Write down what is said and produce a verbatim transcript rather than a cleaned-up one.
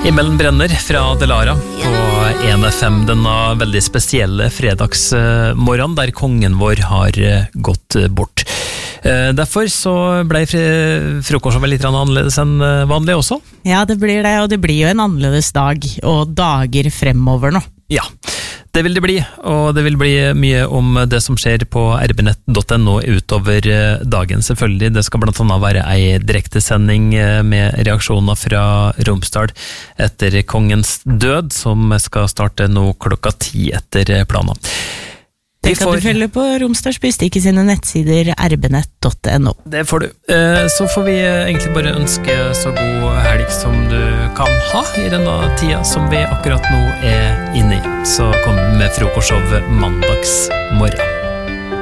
Himmelen brenner fra Delara på en F M denne veldig spesielle fredagsmorgen der kongen vår har gått bort. Derfor så ble frokosten vel litt annerledes enn vanlig også. Ja, det blir det, og det blir jo en annerledes dag og dager fremover nå. Ja, det vil det bli, og det vil bli mye om det som skjer på r b nett punktum n o utover dagen selvfølgelig. Det skal blant annet være en direktesending med reaksjoner fra Romsdal etter kongens død, som skal starte nå klokka ti etter planen. Det kan får... du følge på Romsdals Budstikke sine nettsider r b nett punktum n o. Det får du. Så får vi egentlig bare ønske så god helg som du kan ha i denne tida som vi akkurat nå er inne i. Så kom med frokostshow mandags morgen.